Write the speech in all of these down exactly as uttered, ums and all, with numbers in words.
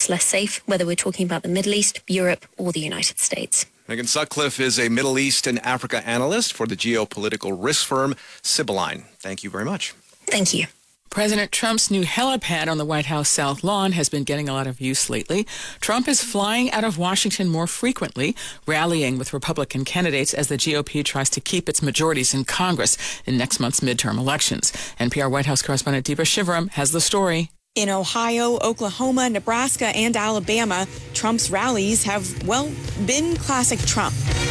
that's less safe, whether we're talking about the Middle East, Europe, or the United States. Megan Sutcliffe is a Middle East and Africa analyst for the geopolitical risk firm Sibylline. Thank you very much. Thank you. President Trump's new helipad on the White House South Lawn has been getting a lot of views lately. Trump is flying out of Washington more frequently, rallying with Republican candidates as the G O P tries to keep its majorities in Congress in next month's midterm elections. N P R White House correspondent Deepa Shivaram has the story. In Ohio, Oklahoma, Nebraska, and Alabama, Trump's rallies have, well, been classic Trump.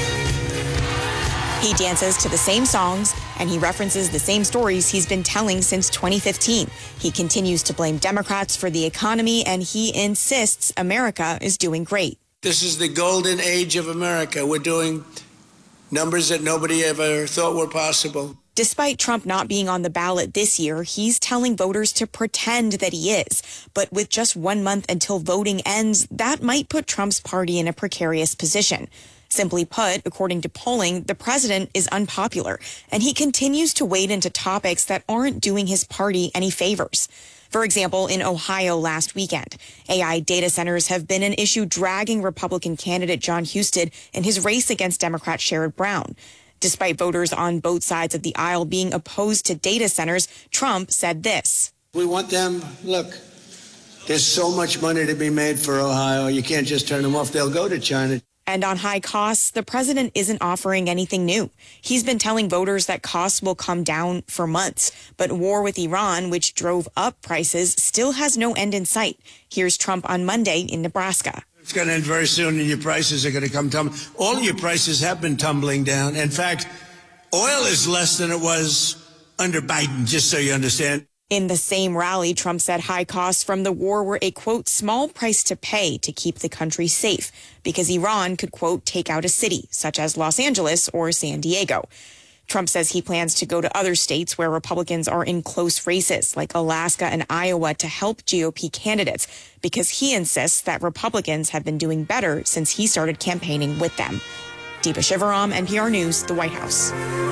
He dances to the same songs, and he references the same stories he's been telling since twenty fifteen. He continues to blame Democrats for the economy, and he insists America is doing great. This is the golden age of America. We're doing numbers that nobody ever thought were possible. Despite Trump not being on the ballot this year, he's telling voters to pretend that he is. But with just one month until voting ends, that might put Trump's party in a precarious position. Simply put, according to polling, the president is unpopular, and he continues to wade into topics that aren't doing his party any favors. For example, in Ohio last weekend, A I data centers have been an issue dragging Republican candidate Jon Husted in his race against Democrat Sherrod Brown. Despite voters on both sides of the aisle being opposed to data centers, Trump said this. We want them, look, there's so much money to be made for Ohio. You can't just turn them off. They'll go to China. And on high costs, the president isn't offering anything new. He's been telling voters that costs will come down for months. But war with Iran, which drove up prices, still has no end in sight. Here's Trump on Monday in Nebraska. It's going to end very soon, and your prices are going to come tumbling. All your prices have been tumbling down. In fact, oil is less than it was under Biden, just so you understand. In the same rally, Trump said high costs from the war were a, quote, small price to pay to keep the country safe because Iran could, quote, take out a city such as Los Angeles or San Diego. Trump says he plans to go to other states where Republicans are in close races like Alaska and Iowa to help G O P candidates because he insists that Republicans have been doing better since he started campaigning with them. Deepa Shivaram, N P R News, the White House.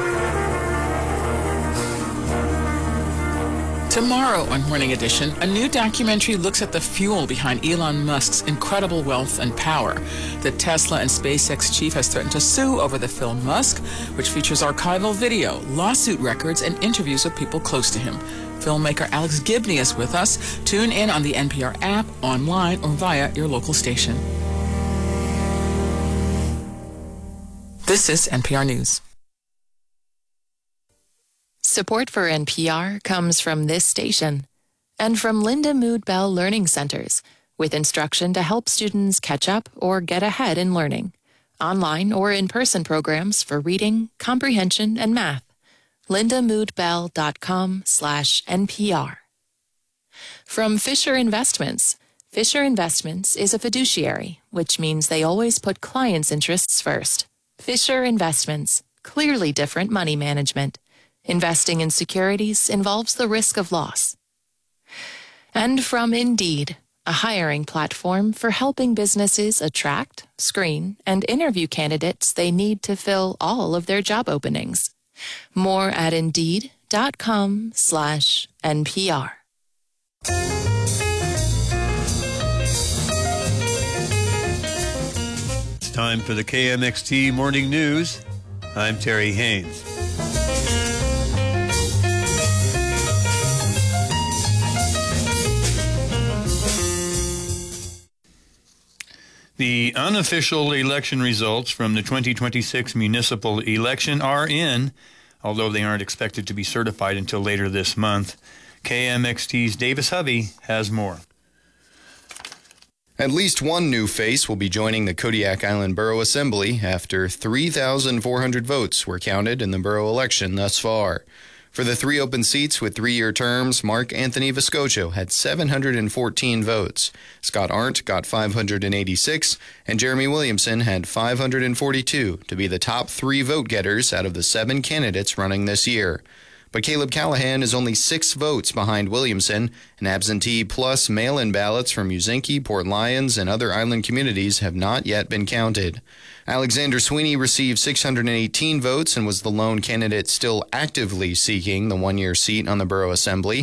Tomorrow on Morning Edition, a new documentary looks at the fuel behind Elon Musk's incredible wealth and power. The Tesla and SpaceX chief has threatened to sue over the film Musk, which features archival video, lawsuit records, and interviews with people close to him. Filmmaker Alex Gibney is with us. Tune in on the N P R app, online, or via your local station. This is N P R News. Support for N P R comes from this station and from Linda Mood Bell Learning Centers, with instruction to help students catch up or get ahead in learning. Online or in-person programs for reading, comprehension, and math. lindamoodbell.com slash NPR. From Fisher Investments. Fisher Investments is a fiduciary, which means they always put clients' interests first. Fisher Investments, clearly different money management. Investing in securities involves the risk of loss. And from Indeed, a hiring platform for helping businesses attract, screen, and interview candidates they need to fill all of their job openings. More at Indeed.com slash NPR. It's time for the K M X T Morning News. I'm Terry Haynes. The unofficial election results from the twenty twenty-six municipal election are in, although they aren't expected to be certified until later this month. K M X T's Davis Hovey has more. At least one new face will be joining the Kodiak Island Borough Assembly after three thousand four hundred votes were counted in the borough election thus far. For the three open seats with three-year terms, Mark Anthony Vescocio had seven hundred fourteen votes. Scott Arndt got five hundred eighty-six, and Jeremy Williamson had five hundred forty-two to be the top three vote-getters out of the seven candidates running this year. But Caleb Callahan is only six votes behind Williamson, and absentee plus mail-in ballots from Uzinki, Port Lions, and other island communities have not yet been counted. Alexander Sweeney received six hundred eighteen votes and was the lone candidate still actively seeking the one-year seat on the Borough Assembly.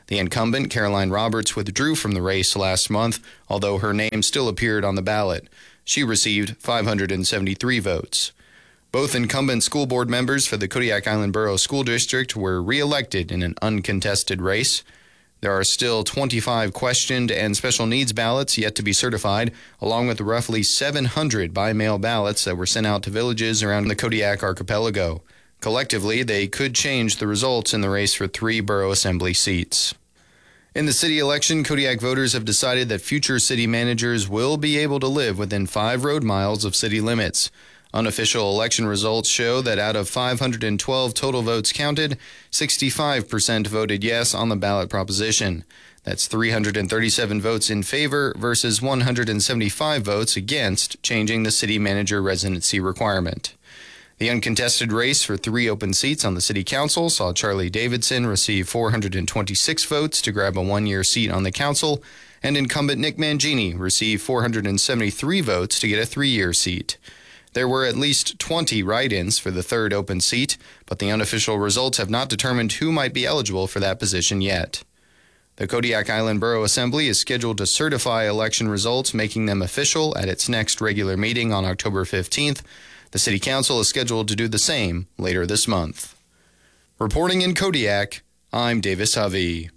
The incumbent, Caroline Roberts, withdrew from the race last month, although her name still appeared on the ballot. She received five hundred seventy-three votes. Both incumbent school board members for the Kodiak Island Borough School District were re-elected in an uncontested race. There are still twenty-five questioned and special needs ballots yet to be certified, along with the roughly seven hundred by-mail ballots that were sent out to villages around the Kodiak archipelago. Collectively, they could change the results in the race for three borough assembly seats. In the city election, Kodiak voters have decided that future city managers will be able to live within five road miles of city limits. Unofficial election results show that out of five hundred twelve total votes counted, sixty-five percent voted yes on the ballot proposition. That's three hundred thirty-seven votes in favor versus one hundred seventy-five votes against changing the city manager residency requirement. The uncontested race for three open seats on the city council saw Charlie Davidson receive four hundred twenty-six votes to grab a one-year seat on the council, and incumbent Nick Mangini receive four hundred seventy-three votes to get a three-year seat. There were at least twenty write-ins for the third open seat, but the unofficial results have not determined who might be eligible for that position yet. The Kodiak Island Borough Assembly is scheduled to certify election results, making them official at its next regular meeting on October fifteenth. The City Council is scheduled to do the same later this month. Reporting in Kodiak, I'm Davis Hovey.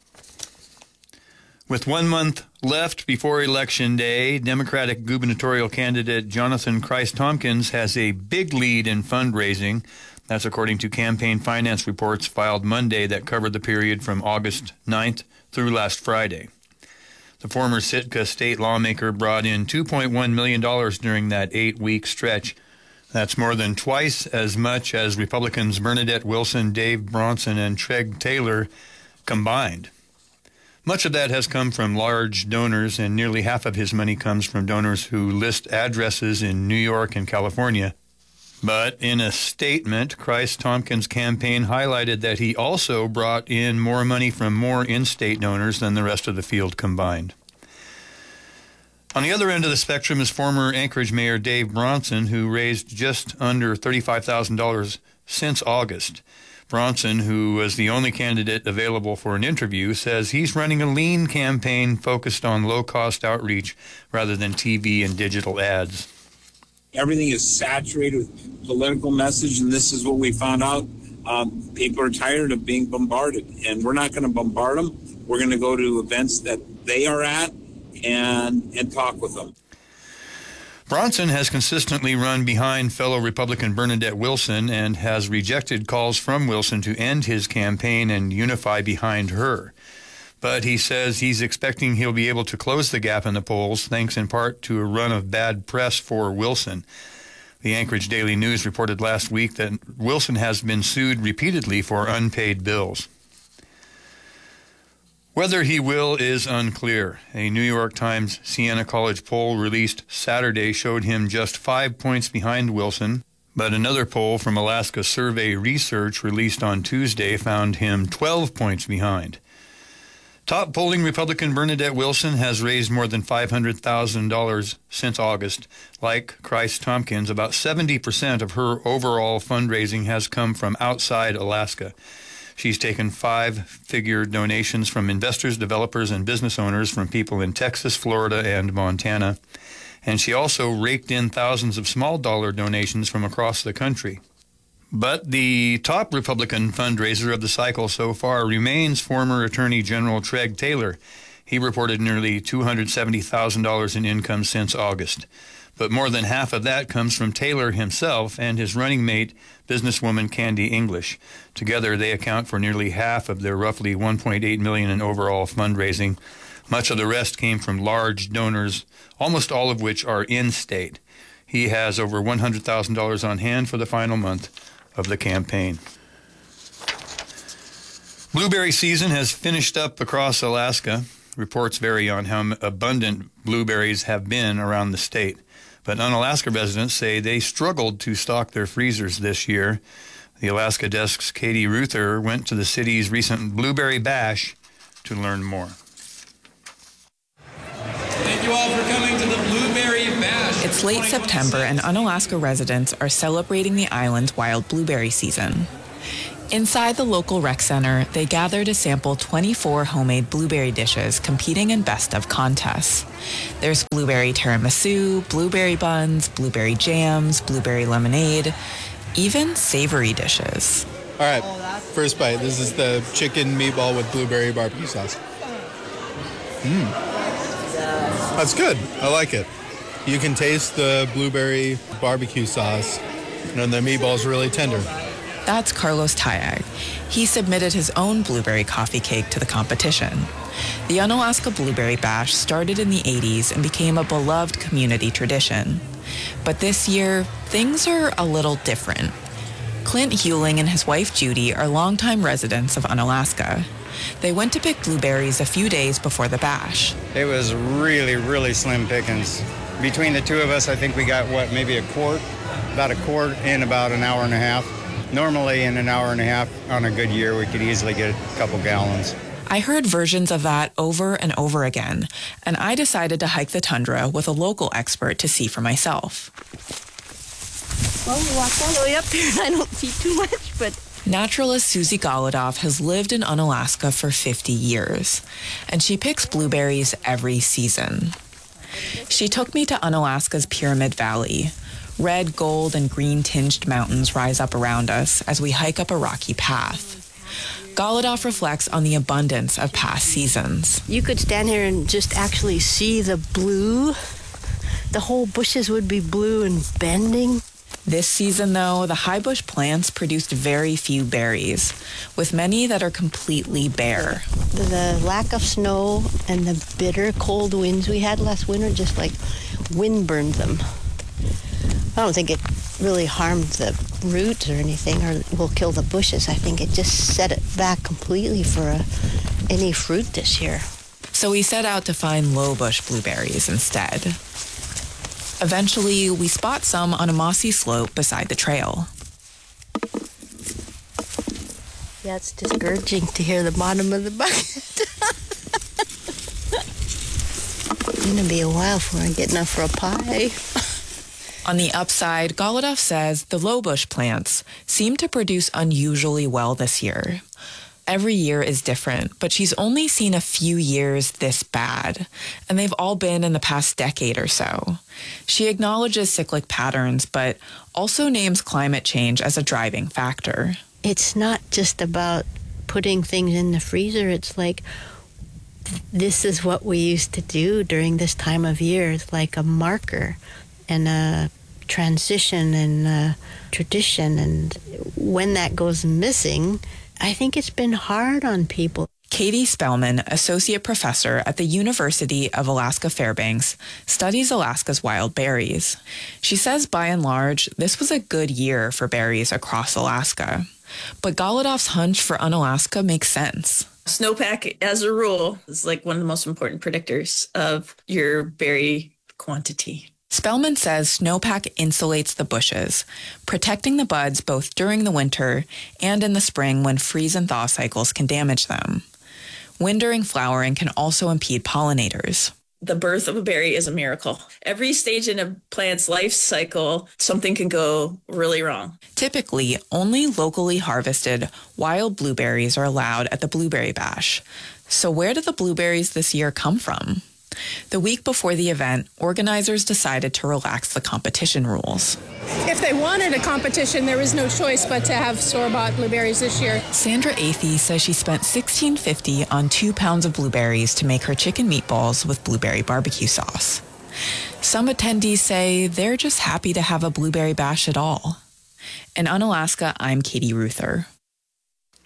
With one month left before Election Day, Democratic gubernatorial candidate Jonathan Christ-Tompkins has a big lead in fundraising. That's according to campaign finance reports filed Monday that covered the period from August ninth through last Friday. The former Sitka state lawmaker brought in two point one million dollars during that eight-week stretch. That's more than twice as much as Republicans Bernadette Wilson, Dave Bronson, and Treg Taylor combined. Much of that has come from large donors, and nearly half of his money comes from donors who list addresses in New York and California. But in a statement, Christ-Tompkins' campaign highlighted that he also brought in more money from more in-state donors than the rest of the field combined. On the other end of the spectrum is former Anchorage Mayor Dave Bronson, who raised just under thirty-five thousand dollars since August. Bronson, who was the only candidate available for an interview, says he's running a lean campaign focused on low-cost outreach rather than T V and digital ads. Everything is saturated with political message, and this is what we found out. Um, people are tired of being bombarded, and we're not going to bombard them. We're going to go to events that they are at and and talk with them. Bronson has consistently run behind fellow Republican Bernadette Wilson and has rejected calls from Wilson to end his campaign and unify behind her. But he says he's expecting he'll be able to close the gap in the polls, thanks in part to a run of bad press for Wilson. The Anchorage Daily News reported last week that Wilson has been sued repeatedly for unpaid bills. Whether he will is unclear. A New York Times Siena College poll released Saturday showed him just five points behind Wilson, but another poll from Alaska Survey Research released on Tuesday found him twelve points behind. Top polling Republican Bernadette Wilson has raised more than five hundred thousand dollars since August. Like Christ-Tompkins, about seventy percent of her overall fundraising has come from outside Alaska. She's taken five-figure donations from investors, developers, and business owners from people in Texas, Florida, and Montana. And she also raked in thousands of small-dollar donations from across the country. But the top Republican fundraiser of the cycle so far remains former Attorney General Treg Taylor. He reported nearly two hundred seventy thousand dollars in income since August. But more than half of that comes from Taylor himself and his running mate, businesswoman Candy English. Together, they account for nearly half of their roughly one point eight million dollars in overall fundraising. Much of the rest came from large donors, almost all of which are in-state. He has over one hundred thousand dollars on hand for the final month of the campaign. Blueberry season has finished up across Alaska. Reports vary on how abundant blueberries have been around the state. But Unalaska residents say they struggled to stock their freezers this year. The Alaska Desk's Katie Ruther went to the city's recent Blueberry Bash to learn more. Thank you all for coming to the Blueberry Bash. It's late September and Unalaska residents are celebrating the island's wild blueberry season. Inside the local rec center, they gather to sample twenty-four homemade blueberry dishes competing in best of contests. There's blueberry tiramisu, blueberry buns, blueberry jams, blueberry lemonade, even savory dishes. All right, first bite. This is the chicken meatball with blueberry barbecue sauce. Mmm. That's good. I like it. You can taste the blueberry barbecue sauce, and the meatball's really tender. That's Carlos Tayag. He submitted his own blueberry coffee cake to the competition. The Unalaska Blueberry Bash started in the eighties and became a beloved community tradition. But this year, things are a little different. Clint Hewling and his wife Judy are longtime residents of Unalaska. They went to pick blueberries a few days before the bash. It was really, really slim pickings. Between the two of us, I think we got, what, maybe a quart? About a quart in about an hour and a half. Normally, in an hour and a half on a good year, we could easily get a couple gallons. I heard versions of that over and over again, and I decided to hike the tundra with a local expert to see for myself. Well, we walked all the way up here, and I don't see too much, but... Naturalist Susie Golodoff has lived in Unalaska for fifty years, and she picks blueberries every season. She took me to Unalaska's Pyramid Valley. Red, gold, and green-tinged mountains rise up around us as we hike up a rocky path. Golodoff reflects on the abundance of past seasons. You could stand here and just actually see the blue. The whole bushes would be blue and bending. This season, though, the high-bush plants produced very few berries, with many that are completely bare. The lack of snow and the bitter cold winds we had last winter just like wind burned them. I don't think it really harmed the roots or anything or will kill the bushes. I think it just set it back completely for a, any fruit this year. So we set out to find low-bush blueberries instead. Eventually, we spot some on a mossy slope beside the trail. Yeah, it's discouraging to hear the bottom of the bucket. It's going to be a while before I get enough for a pie. On the upside, Golodoff says the low-bush plants seem to produce unusually well this year. Every year is different, but she's only seen a few years this bad, and they've all been in the past decade or so. She acknowledges cyclic patterns, but also names climate change as a driving factor. It's not just about putting things in the freezer. It's like, this is what we used to do during this time of year. It's like a marker and a transition and a tradition. And when that goes missing, I think it's been hard on people. Katie Spellman, associate professor at the University of Alaska Fairbanks, studies Alaska's wild berries. She says by and large, this was a good year for berries across Alaska. But Golodoff's hunch for Unalaska makes sense. Snowpack, as a rule, is like one of the most important predictors of your berry quantity. Spellman says snowpack insulates the bushes, protecting the buds both during the winter and in the spring when freeze and thaw cycles can damage them. Wind during flowering can also impede pollinators. The birth of a berry is a miracle. Every stage in a plant's life cycle, something can go really wrong. Typically, only locally harvested wild blueberries are allowed at the Blueberry Bash. So where did the blueberries this year come from? The week before the event, organizers decided to relax the competition rules. If they wanted a competition, there was no choice but to have store-bought blueberries this year. Sandra Athey says she spent sixteen dollars and fifty cents on two pounds of blueberries to make her chicken meatballs with blueberry barbecue sauce. Some attendees say they're just happy to have a blueberry bash at all. In Unalaska, I'm Katie Ruther.